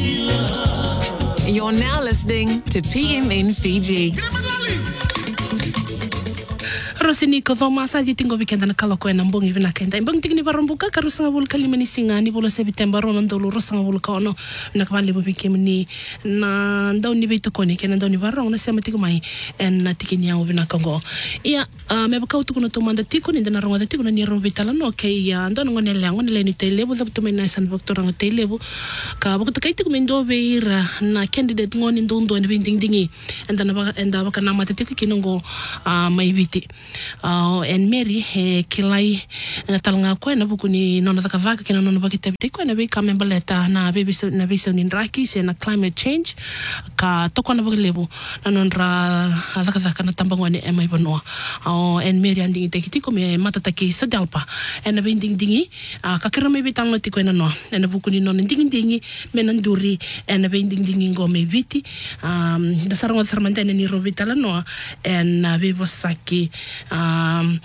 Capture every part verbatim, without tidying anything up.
You're now listening to P M N Fiji. Rosini ko thoma sa di tingo weekend na kala ko na mbongi vina kenda mbong tigni barombuka karusanga bul kalima ni singa ni bolo September ro ndolo rosanga bul ka ono na kwale bo bikem ni na ndaw ni beito koni kena ndaw ni barro na sema tigo mai en na tikini ya vina kango ia me ba kautu kuno to manda tiko ni na ronga tiko ni ro vitala no ke ia ndo ngone le ngone le ni tele bo zapto me na san doctor nga tele bo ka bo to kaiti ko mendo veira na candidate ngoni ndo ndo ni ding dingi enda na ba enda ba kana mata tiko kinongo mai viti Uh, and Mary he kilai na talanga ko na buku ni nona takavaka kina nona bakita bite ko na be ka membaleta na be na be so ni raki se na climate change ka toko na baglebu na nonra adaka na tambangone e mai banoa uh, and Mary andingi tekiti ko me mata taki sadalpa and na binding dingi uh, ka kira me bitang no tiko na no na buku ni nona dingi dingi menanduri and na binding dingi go me viti um da saranga sarmanta ni robitala no and na be bosaki Um,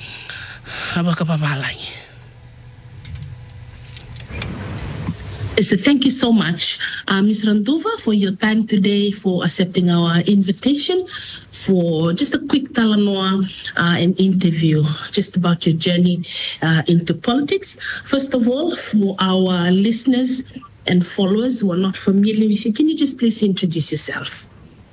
so thank you so much, uh, Miz Randuva, for your time today, for accepting our invitation, for just a quick talanoa uh, an interview, just about your journey uh, into politics. First of all, for our listeners and followers who are not familiar with you, can you just please introduce yourself?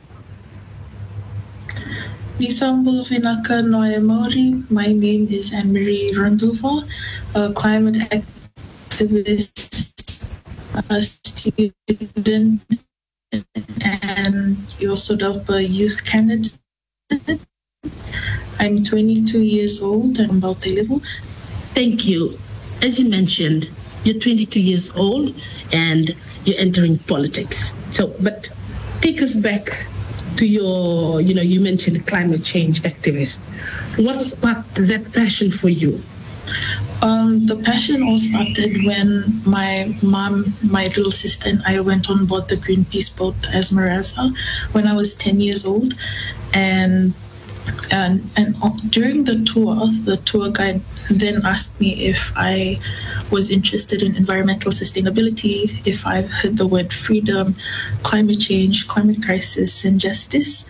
Nisambu Vinaka Noe Maori. My name is Anne-Marie Randuva, a climate activist, a student, and you also have a youth candidate. I'm twenty-two years old and about to level. Thank you. As you mentioned, you're twenty-two years old and you're entering politics. So, but take us back to your, you know, you mentioned climate change activist. What sparked that passion for you? Um, the passion all started when my mom, my little sister, and I went on board the Greenpeace boat Esmeralda when I was ten years old. And And, and during the tour, the tour guide then asked me if I was interested in environmental sustainability, if I've heard the word freedom, climate change, climate crisis, and justice.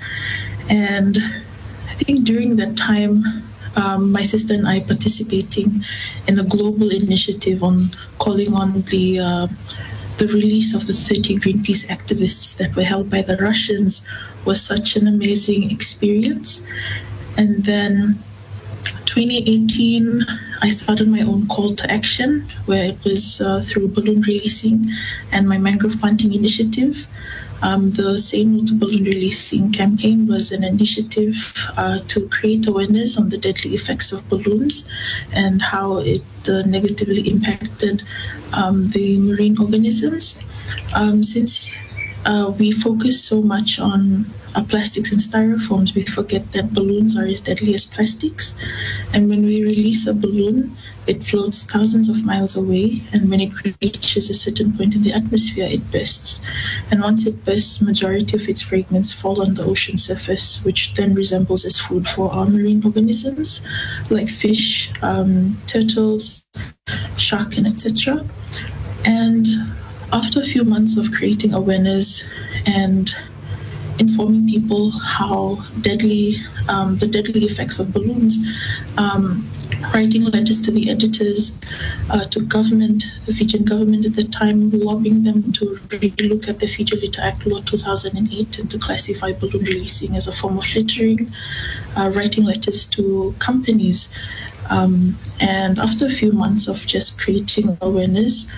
And I think during that time, um, my sister and I participating in a global initiative on calling on the uh, the release of the thirty Greenpeace activists that were held by the Russians was such an amazing experience. And then twenty eighteen, I started my own call to action, where it was uh, through balloon releasing and my mangrove planting initiative. Um, the Say No to Balloon Releasing campaign was an initiative uh, to create awareness on the deadly effects of balloons and how it uh, negatively impacted um, the marine organisms. Um, since uh, we focus so much on uh, plastics and styrofoams, we forget that balloons are as deadly as plastics. And when we release a balloon, it floats thousands of miles away, and when it reaches a certain point in the atmosphere, it bursts. And once it bursts, majority of its fragments fall on the ocean surface, which then resembles as food for our marine organisms, like fish, um, turtles, shark, and et cetera. And after a few months of creating awareness and informing people how deadly, um, the deadly effects of balloons, um, writing letters to the editors, uh, to government, the Fijian government at the time, lobbying them to relook at the Fiji Litter Act Law two thousand eight and to classify balloon releasing as a form of littering, uh, writing letters to companies. Um, and after a few months of just creating awareness,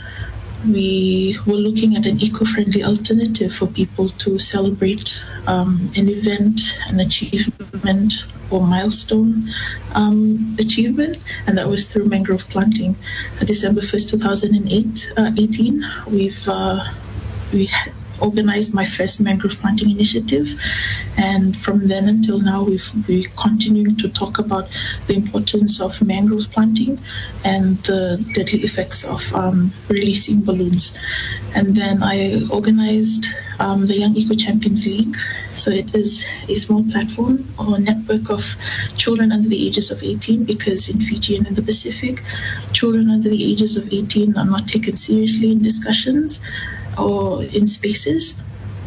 we were looking at an eco-friendly alternative for people to celebrate um, an event, an achievement, or milestone um, achievement, and that was through mangrove planting. Uh, December first, two thousand eighteen, we've uh, we had organized my first mangrove planting initiative, and from then until now, we've we're continuing to talk about the importance of mangrove planting and the deadly effects of um, releasing balloons. And then I organized um, the Young Eco Champions League. So it is a small platform or network of children under the ages of eighteen, because in Fiji and in the Pacific, children under the ages of eighteen are not taken seriously in discussions. or in spaces.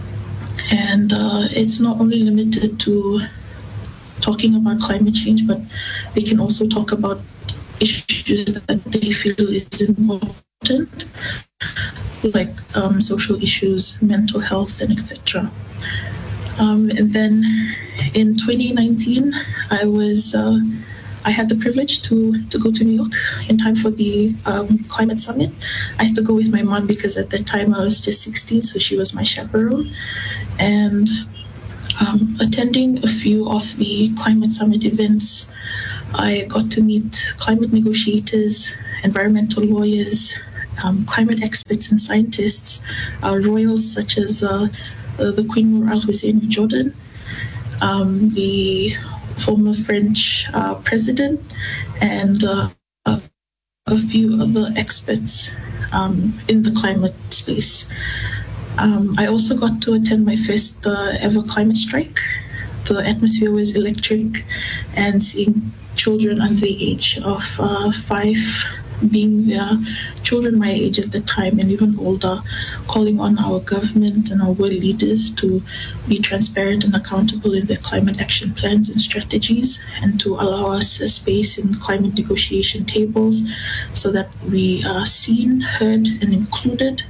And uh, it's not only limited to talking about climate change, but they can also talk about issues that they feel is important, like um, social issues, mental health, and et cetera. Um, and then in twenty nineteen, I was uh, I had the privilege to to go to New York in time for the um, climate summit. I had to go with my mom because at that time I was just sixteen, so she was my chaperone. And um, attending a few of the climate summit events, I got to meet climate negotiators, environmental lawyers, um, climate experts and scientists, uh, royals such as uh, uh, the Queen Noor Al Hussein of Jordan, um, the former French uh, president, and uh, a, a few other experts um, in the climate space. Um, I also got to attend my first uh, ever climate strike. The atmosphere was electric, and seeing children under the age of uh, five being there, children my age at the time and even older, calling on our government and our world leaders to be transparent and accountable in their climate action plans and strategies, and to allow us a space in climate negotiation tables so that we are seen, heard, and included.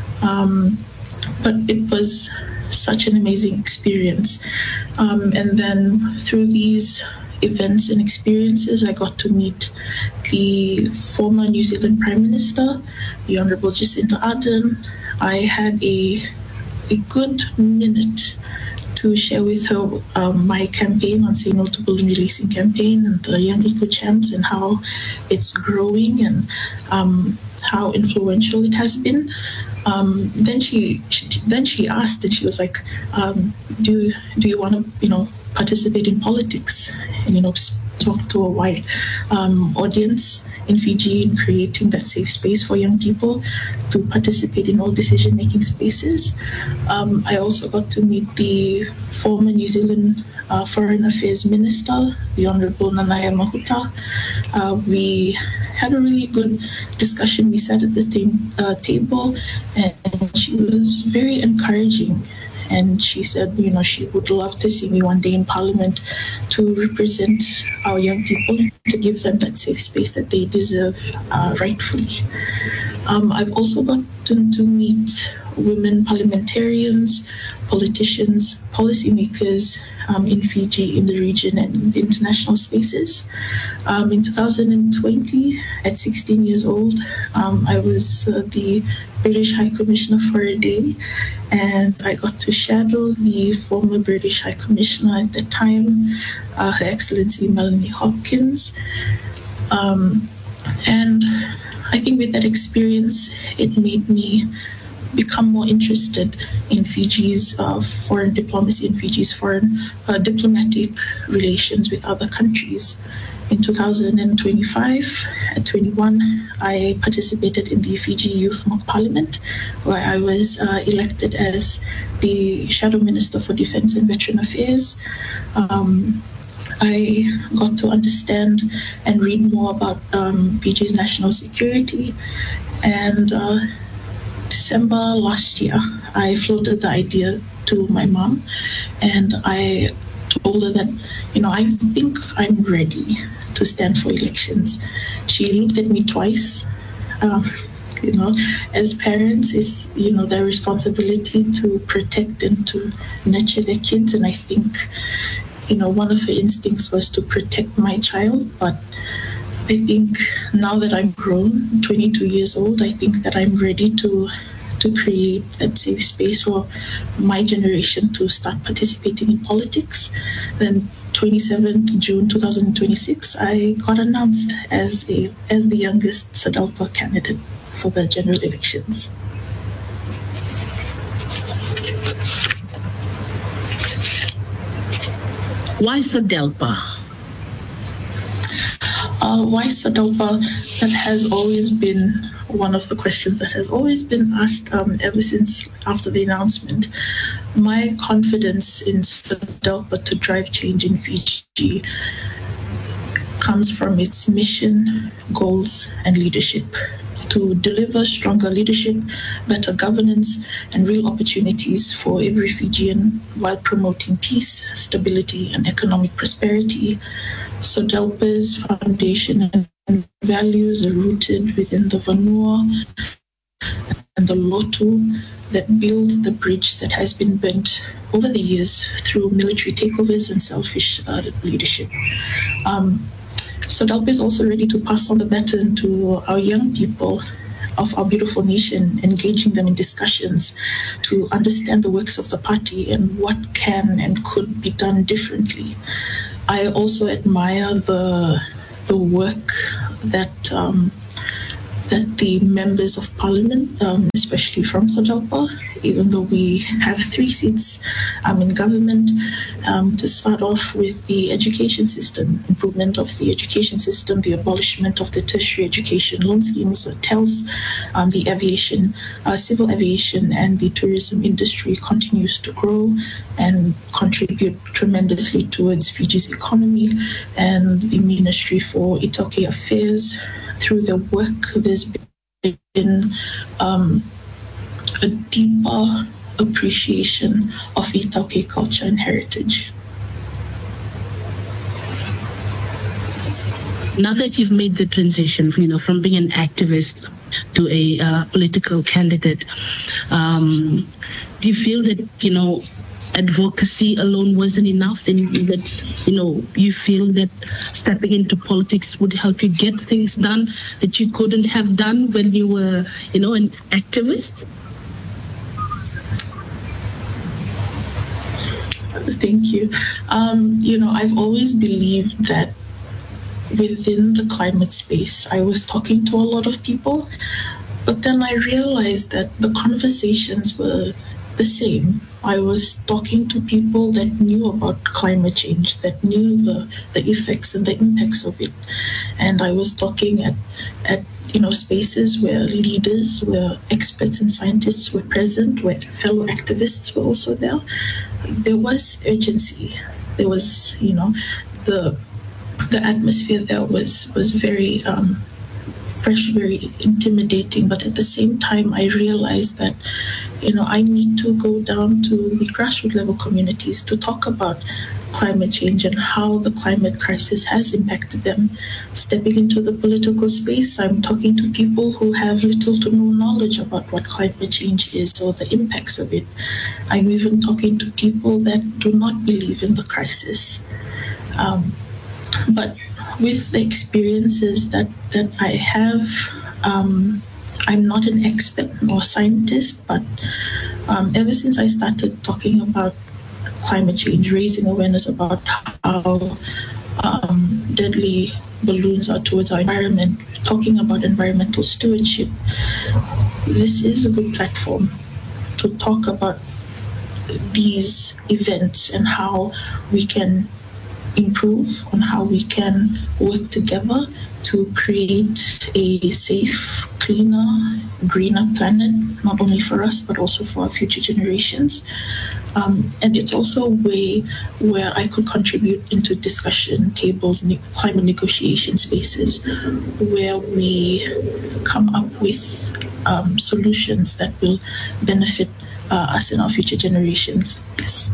Um, but it was such an amazing experience. Um, and then through these events and experiences, I got to meet the former New Zealand Prime Minister, the Honourable Jacinda Ardern. I had a, a good minute to share with her um, my campaign on Say No to Bullying Releasing campaign and the Young Eco Champs and how it's growing and um, how influential it has been. Um, then she, she then she asked, and she was like, um, "Do do you want to you know participate in politics and you know talk to a wide um, audience in Fiji in creating that safe space for young people to participate in all decision-making spaces?" Um, I also got to meet the former New Zealand uh, Foreign Affairs Minister, the Honourable Nanaia Mahuta. Uh, we had a really good discussion. We sat at the same uh, table, and, and she was very encouraging. And she said, you know, she would love to see me one day in Parliament to represent our young people, to give them that safe space that they deserve uh, rightfully. Um, I've also gotten to meet women parliamentarians, politicians, policymakers um, in Fiji, in the region, and in the international spaces. Um, in two thousand twenty, at sixteen years old, um, I was uh, the British High Commissioner for a day, and I got to shadow the former British High Commissioner at the time, uh, Her Excellency Melanie Hopkins. Um, and I think with that experience, it made me become more interested in Fiji's uh, foreign diplomacy, in Fiji's foreign uh, diplomatic relations with other countries. In two thousand twenty-five, at twenty-one, I participated in the Fiji Youth Mock Parliament, where I was uh, elected as the Shadow Minister for Defence and Veteran Affairs. Um, I got to understand and read more about um, Fiji's national security, and uh, December last year, I floated the idea to my mom, and I told her that, you know, I think I'm ready to stand for elections. She looked at me twice. Um, you know, as parents, it's, you know, their responsibility to protect and to nurture their kids. And I think, you know, one of her instincts was to protect my child. But I think now that I'm grown, twenty-two years old, I think that I'm ready to to create that safe space for my generation to start participating in politics. Then twenty-seventh of June two thousand twenty-six, I got announced as a as the youngest SADALPA candidate for the general elections. Why SADALPA? Uh, why SADALPA? That has always been one of the questions that has always been asked um, ever since after the announcement. My confidence in SADALPA to drive change in Fiji comes from its mission, goals, and leadership. to deliver stronger leadership, better governance, and real opportunities for every Fijian while promoting peace, stability, and economic prosperity. SODELPA's foundation and values are rooted within the Vanua and the Lotu that build the bridge that has been burnt over the years through military takeovers and selfish uh, leadership. Um, SODELPA is also ready to pass on the baton to our young people of our beautiful nation, engaging them in discussions to understand the works of the party and what can and could be done differently. I also admire the the work that um, that the members of parliament, um, especially from SODELPA, even though we have three seats um, in government, um, to start off with the education system, improvement of the education system, the abolishment of the tertiary education loan schemes, or T E L S, um, the aviation, uh, civil aviation and the tourism industry continues to grow and contribute tremendously towards Fiji's economy, and the Ministry for Itauke Affairs. Through their work, there's been um, a deeper appreciation of Itauke culture and heritage. Now that you've made the transition, you know, from being an activist to a uh, political candidate, um, do you feel that, you know, advocacy alone wasn't enough, and that, you know, you feel that stepping into politics would help you get things done that you couldn't have done when you were, you know, an activist? Thank you. Um, you know, I've always believed that within the climate space, I was talking to a lot of people, but then I realized that the conversations were the same. I was talking to people that knew about climate change, that knew the, the effects and the impacts of it. And I was talking at, at you know, spaces where leaders, where experts and scientists were present, where fellow activists were also there. There was urgency. There was, you know, the the atmosphere there was, was very um, fresh, very intimidating. But at the same time, I realized that, you know, I need to go down to the grassroots level communities to talk about climate change and how the climate crisis has impacted them. Stepping into the political space, I'm talking to people who have little to no knowledge about what climate change is or the impacts of it. I'm even talking to people that do not believe in the crisis. Um, but with the experiences that, that I have, um, I'm not an expert or scientist, but um, ever since I started talking about climate change, raising awareness about how um, deadly balloons are towards our environment, talking about environmental stewardship, this is a good platform to talk about these events and how we can improve, on how we can work together to create a safe, cleaner, greener planet, not only for us, but also for our future generations. Um, and it's also a way where I could contribute into discussion tables, ne- climate negotiation spaces, where we come up with um, solutions that will benefit uh, us and our future generations. Yes.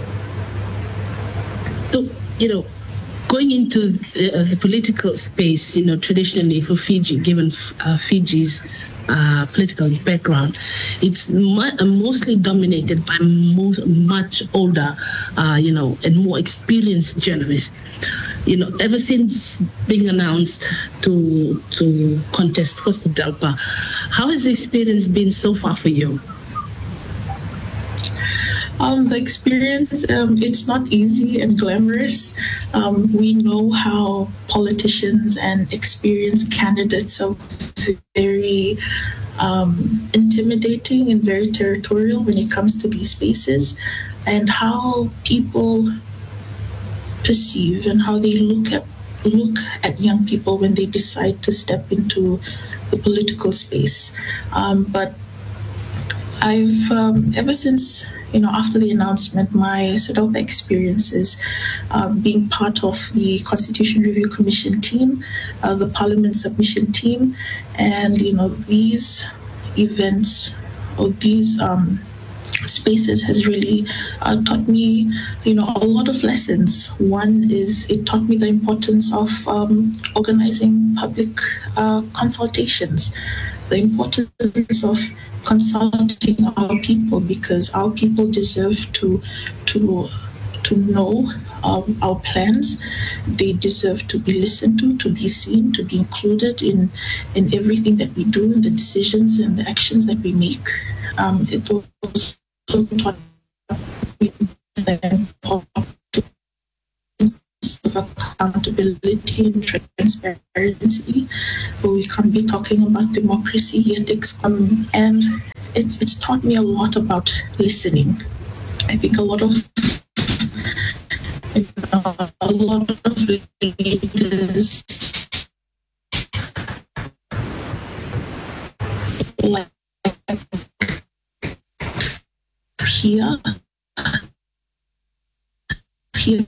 So, you know, going into the, uh, the political space, you know, traditionally for Fiji, given uh, Fiji's uh, political background, it's mu- mostly dominated by mo- much older, uh, you know, and more experienced journalists. You know, ever since being announced to to contest for SODELPA, how has the experience been so far for you? Um, the experience, um, it's not easy and glamorous. Um, we know how politicians and experienced candidates are very um, intimidating and very territorial when it comes to these spaces, and how people perceive and how they look at look at young people when they decide to step into the political space. Um, but I've um, ever since you know, after the announcement, my SADOPA experiences, uh, being part of the Constitution Review Commission team, uh, the Parliament submission team, and, you know, these events or these um, spaces has really uh, taught me, you know, a lot of lessons. One is it taught me the importance of um, organizing public uh, consultations, the importance of consulting our people, because our people deserve to to to know um, our plans. They deserve to be listened to, to be seen, to be included in in everything that we do, in the decisions and the actions that we make. Um, it will also taught me the importance of accountability and transparency. We can't be talking about democracy yet. Um, and it's it's taught me a lot about listening. I think a lot of you know, a lot of leaders like here, here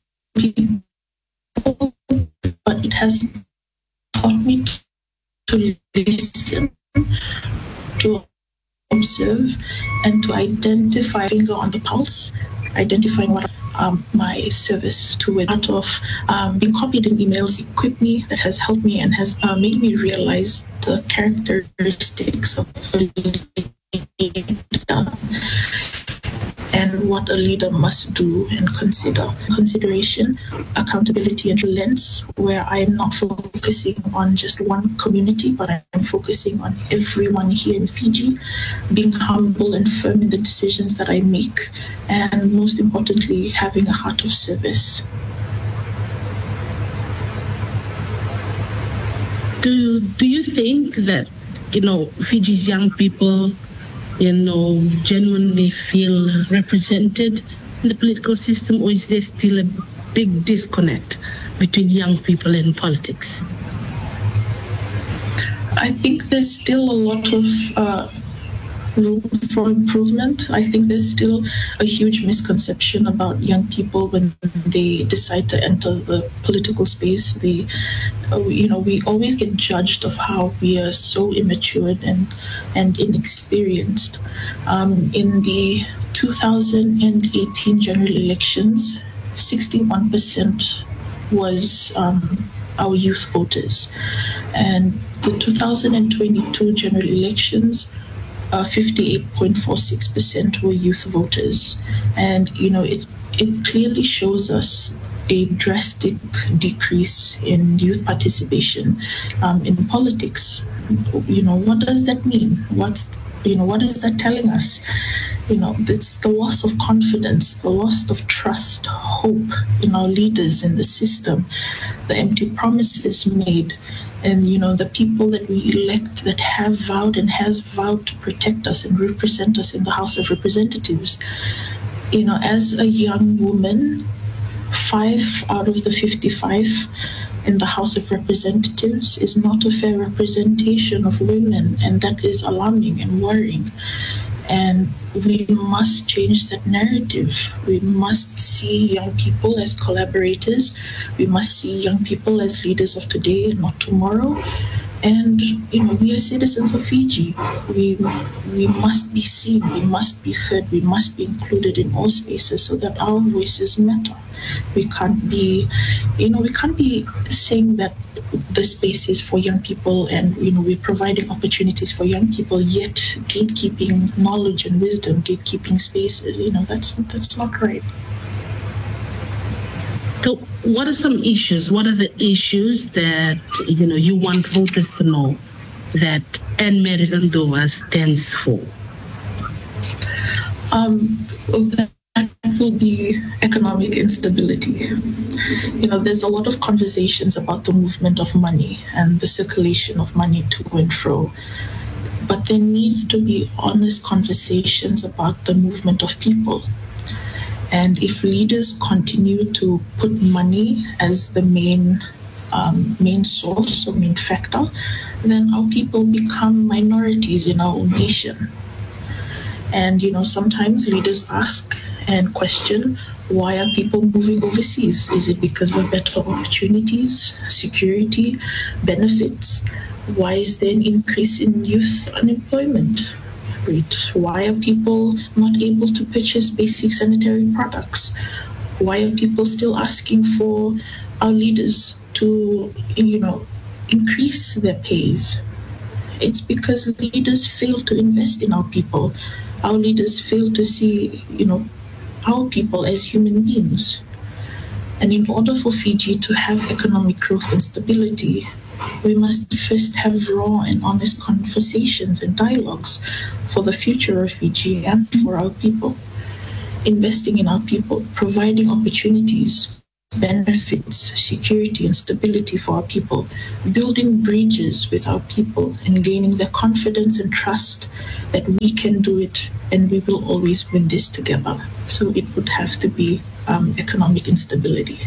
people, but it has taught me to listen, to observe, and to identify finger on the pulse, identifying what um, my service to it. Part of um, being copied in emails equipped me, that has helped me and has uh, made me realize the characteristics of a leader and what a leader must do and consider. Consideration, accountability, and lens, where I am not focusing on just one community, but I am focusing on everyone here in Fiji, being humble and firm in the decisions that I make, and most importantly, having a heart of service. Do, do you think that, you know, Fiji's young people, you know, genuinely feel represented in the political system, or is there still a big disconnect between young people and politics? I think there's still a lot of uh, room for improvement. I think there's still a huge misconception about young people when they decide to enter the political space. They, uh, you know, we always get judged of how we are so immature and and inexperienced. Um, in the two thousand eighteen general elections, sixty-one percent was um, our youth voters, and the two thousand twenty-two general elections, Uh, fifty-eight point four six percent were youth voters. And, you know, it, it clearly shows us a drastic decrease in youth participation um, in politics. You know, what does that mean? What's, you know, what is that telling us? You know, it's the loss of confidence, the loss of trust, hope in our leaders, in the system, the empty promises made. And, you know, the people that we elect that have vowed and has vowed to protect us and represent us in the House of Representatives. You know, as a young woman, five out of the fifty-five in the House of Representatives is not a fair representation of women, and that is alarming and worrying. And we must change that narrative. We must see young people as collaborators. We must see young people as leaders of today and not tomorrow. And, you know, we are citizens of Fiji. We we must be seen, we must be heard, we must be included in all spaces so that our voices matter. We can't be, you know, we can't be saying that the space is for young people and, you know, we're providing opportunities for young people, yet gatekeeping knowledge and wisdom, gatekeeping spaces. You know, that's that's not right. So what are some issues? What are the issues that, you know, you want voters to know that Anne Meridandova stands for? Um, that will be economic instability. You know, there's a lot of conversations about the movement of money and the circulation of money to and fro. But there needs to be honest conversations about the movement of people. And if leaders continue to put money as the main um, main source or main factor, then our people become minorities in our own nation. And, you know, sometimes leaders ask and question, why are people moving overseas? Is it because of better opportunities, security, benefits? Why is there an increase in youth unemployment rate? Why are people not able to purchase basic sanitary products? Why are people still asking for our leaders to, you know, increase their pays? It's because leaders fail to invest in our people. Our leaders fail to see, you know, our people as human beings. And in order for Fiji to have economic growth and stability, we must first have raw and honest conversations and dialogues for the future of Fiji and for our people. Investing in our people, providing opportunities, benefits, security and stability for our people, building bridges with our people and gaining their confidence and trust that we can do it and we will always win this together. So it would have to be um, economic instability.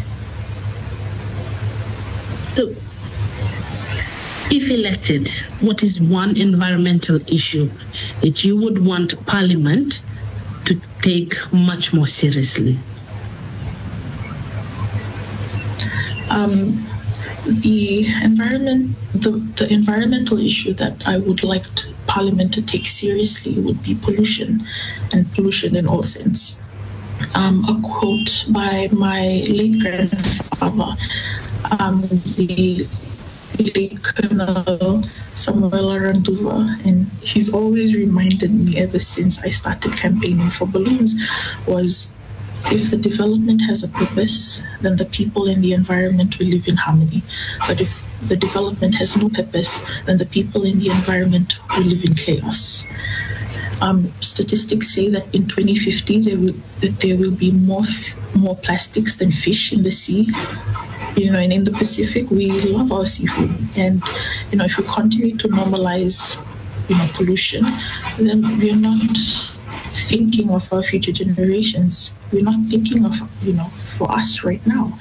So, if elected, what is one environmental issue that you would want Parliament to take much more seriously? Um, the environment, the, the environmental issue that I would like to, Parliament to take seriously would be pollution, and pollution in all sense. Um, a quote by my late grandfather, um, the late Colonel Samuel Aranduva, and he's always reminded me ever since I started campaigning for balloons, was if the development has a purpose, then the people and the environment will live in harmony. But if the development has no purpose, then the people and the environment will live in chaos. Um, statistics say that in twenty fifty there will that there will be more more plastics than fish in the sea. You know, and in the Pacific we love our seafood, and you know, if we continue to normalize, you know, pollution, then we are not thinking of our future generations. We're not thinking of, you know, for us right now.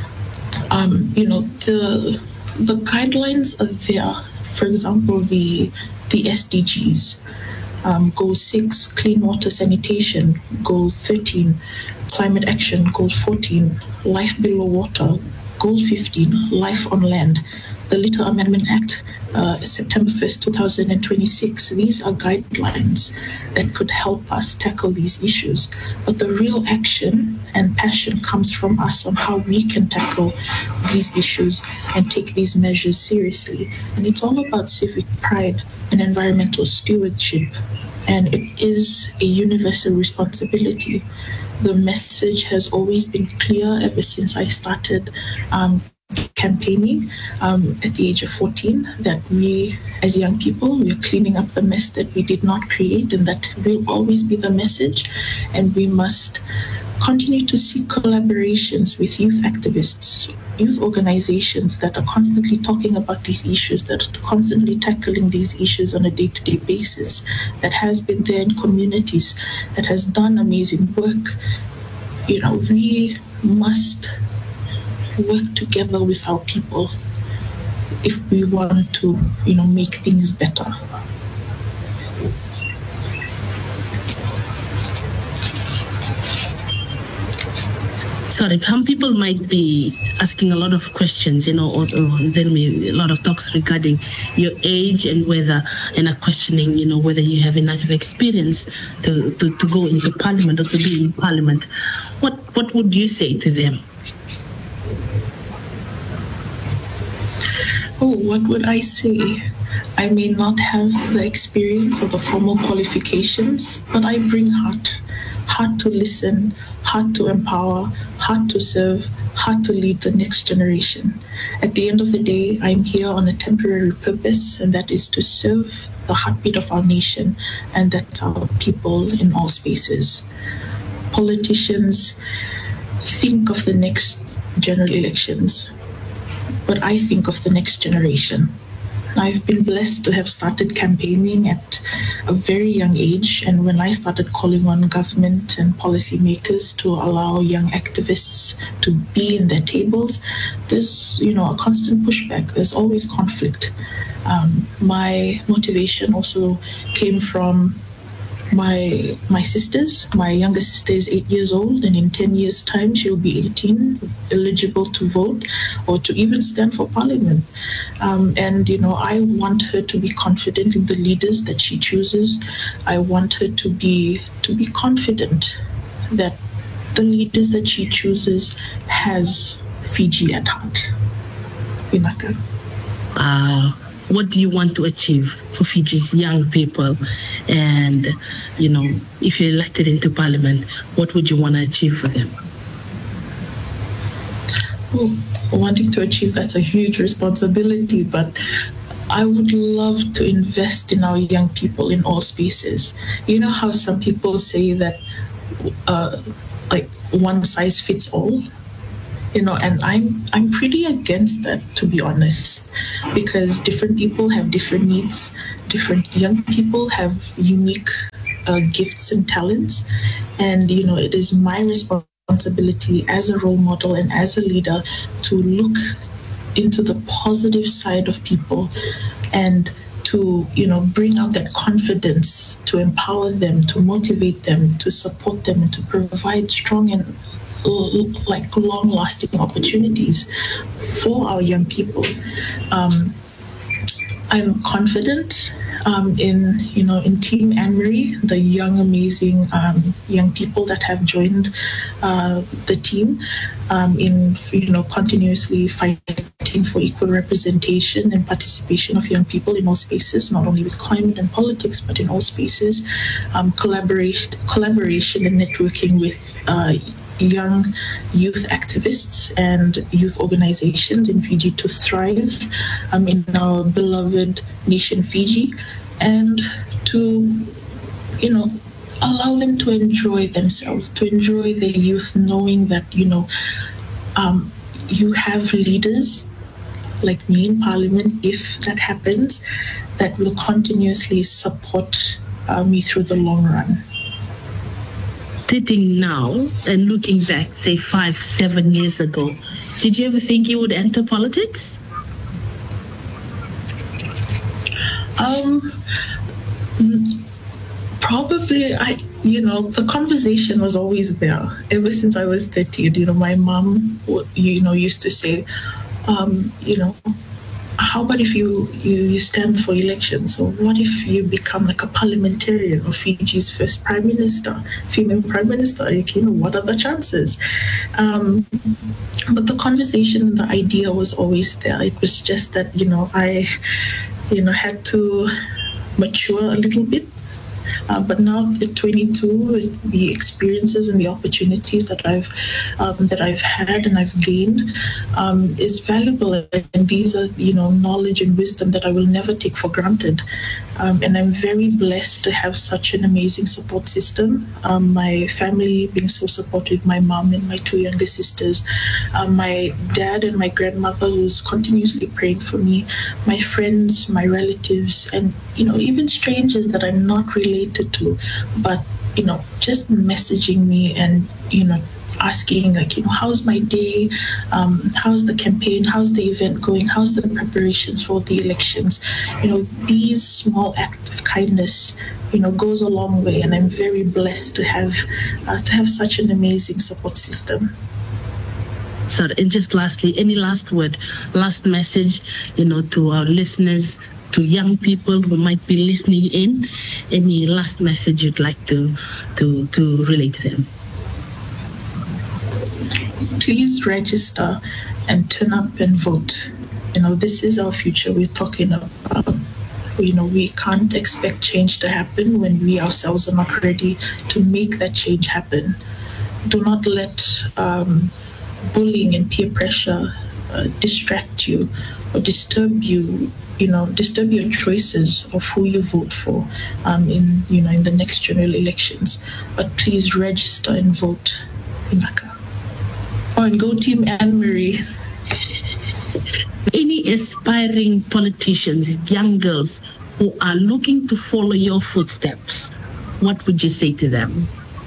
Um, you know, the the guidelines are there. For example, the the S D Gs. Um, goal six, clean water sanitation. Goal thirteen, climate action. Goal fourteen, life below water. Goal fifteen, life on land. The Little Amendment Act, uh, September first, two thousand twenty-six. These are guidelines that could help us tackle these issues. But the real action and passion comes from us on how we can tackle these issues and take these measures seriously. And it's all about civic pride and environmental stewardship. And it is a universal responsibility. The message has always been clear ever since I started um, campaigning um, at the age of fourteen, that we as young people, we are cleaning up the mess that we did not create, and that will always be the message. And we must continue to seek collaborations with youth activists, youth organizations that are constantly talking about these issues, that are constantly tackling these issues on a day-to-day basis, that has been there in communities, that has done amazing work. You know, we must work together with our people if we want to, you know, make things better. Sorry, some people might be asking a lot of questions, you know, or, or then we, a lot of talks regarding your age and whether, and are questioning, you know, whether you have enough experience to, to, to go into Parliament or to be in Parliament. What what would you say to them? Oh, what would I say? I may not have the experience or the formal qualifications, but I bring heart. Heart to listen, heart to empower, heart to serve, heart to lead the next generation. At the end of the day, I'm here on a temporary purpose, and that is to serve the heartbeat of our nation, and that's our people in all spaces. Politicians think of the next general elections, but I think of the next generation. I've been blessed to have started campaigning at a very young age, and when I started calling on government and policymakers to allow young activists to be in their tables, there's, you know, a constant pushback. There's always conflict. Um, my motivation also came from my my sisters. My younger sister is eight years old, and in ten years' time, she'll be eighteen, eligible to vote or to even stand for parliament. Um, and you know, I want her to be confident in the leaders that she chooses. I want her to be to be confident that the leaders that she chooses has Fiji at heart. Vinaka. Uh, what do you want to achieve for Fiji's young people? And, you know, if you're elected into parliament, what would you want to achieve for them? Well, wanting to achieve, that's a huge responsibility, but I would love to invest in our young people in all spaces. You know how some people say that uh, like one size fits all? You know, and I'm I'm pretty against that, to be honest, because different people have different needs. Different young people have unique uh, gifts and talents, and you know, it is my responsibility as a role model and as a leader to look into the positive side of people and to, you know, bring out that confidence, to empower them, to motivate them, to support them, and to provide strong and like long-lasting opportunities for our young people. Um, I'm confident um, in, you know, in Team Anne-Marie, the young, amazing um, young people that have joined uh, the team um, in, you know, continuously fighting for equal representation and participation of young people in all spaces, not only with climate and politics, but in all spaces. Um, collaboration, collaboration and networking with uh, young youth activists and youth organizations in Fiji to thrive um, in our beloved nation Fiji, and to, you know, allow them to enjoy themselves, to enjoy their youth, knowing that, you know, um, you have leaders like me in Parliament, if that happens, that will continuously support uh, me through the long run. Sitting now and looking back, say five, seven years ago, did you ever think you would enter politics? Um, probably, I, you know, the conversation was always there ever since I was thirteen. You know, my mom, you know, used to say, um, you know, how about if you, you, you stand for elections? Or what if you become like a parliamentarian or Fiji's first prime minister, female prime minister? Like, you know, what are the chances? Um, but the conversation and the idea was always there. It was just that, you know, I, you know, had to mature a little bit. Uh, but now at twenty-two, is the experiences and the opportunities that I've um, that I've had and I've gained um, is valuable, and these are, you know, knowledge and wisdom that I will never take for granted. Um, and I'm very blessed to have such an amazing support system. Um, my family being so supportive, my mom and my two younger sisters, um, my dad and my grandmother who's continuously praying for me, my friends, my relatives, and, you know, even strangers that I'm not related to, but, you know, just messaging me and, you know, asking, like, you know, how's my day? Um, how's the campaign? How's the event going? How's the preparations for the elections? You know, these small acts of kindness, you know, goes a long way, and I'm very blessed to have uh, to have such an amazing support system. So, and just lastly, any last word, last message, you know, to our listeners, to young people who might be listening in? Any last message you'd like to to to relate to them? Please register and turn up and vote. You know, this is our future we're talking about. You know, we can't expect change to happen when we ourselves are not ready to make that change happen. Do not let um, bullying and peer pressure uh, distract you or disturb you, you know, disturb your choices of who you vote for um, in, you know, in the next general elections. But please register and vote. Inaka. Oh, and go Team Anne-Marie. Any aspiring politicians, young girls who are looking to follow your footsteps, what would you say to them?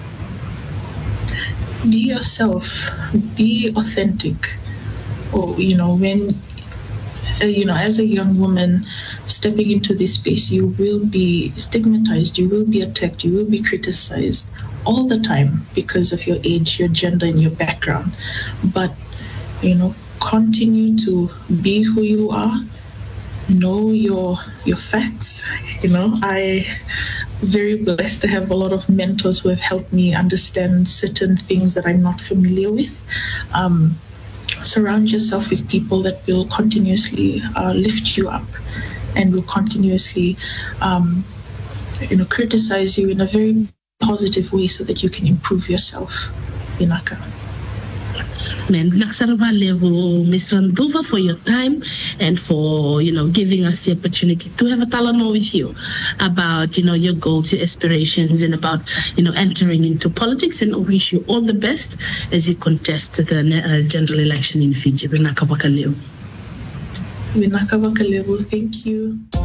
Be yourself. Be authentic. Or, you know, when uh, you know, as a young woman stepping into this space, you will be stigmatized, you will be attacked, you will be criticized all the time because of your age, your gender, and your background. But, you know, continue to be who you are, know your your facts. You know, I very blessed to have a lot of mentors who have helped me understand certain things that I'm not familiar with. Um, surround yourself with people that will continuously uh, lift you up and will continuously, um, you know, criticize you in a very positive way so that you can improve yourself. Inaka. Man, level, Miss Randova, for your time and for, you know, giving us the opportunity to have a talano with you about, you know, your goals, your aspirations, and about, you know, entering into politics. And wish you all the best as you contest the uh, general election in Fiji. Winaka Wakaleu. Winaka Wakaleu, thank you.